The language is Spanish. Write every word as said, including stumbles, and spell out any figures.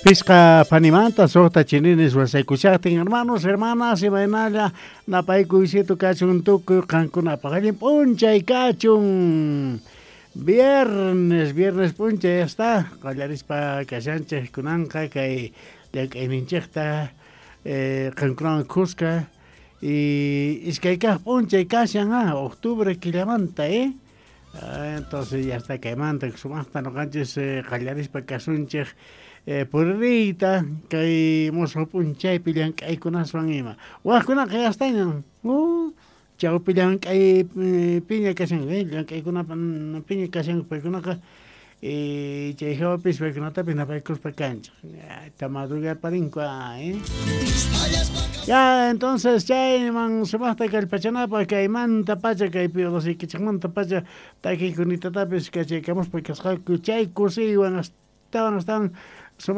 Pisca Panimanta, Sota Chinines, Wasaikushatin, hermanos, hermanas, y Bainala, Napaiku y Situ Cachun Tuku, Cancuna Pagalin, Puncha y Cachun. Viernes, viernes puncha, ya está. Callaris pa Casanche, Kunanca, que de que Minchecta, Cancuna Cusca, y es que hay que puncha y Casan, ah, octubre que levanta, ¿eh? Ah, entonces ya está quemando, que sumasta no canches, Callaris pa Casunche. Eh, purrita kay moso punchay pilang kay kunas wangima wa kuna kay astan uh chao pilang kay pinya kasang pilang kay kuna pan pinya kasang pa kuna ka eh che ho pis pa kuna ta pina pa kus pa cancha ta madruga parinkwa eh ya entonces ya man subasta que el pachana pa que manta pacha que pio dos que chamanta pacha ta que kunita ta pis que che kamos pa kasha kuchay kusi wan estaban estaban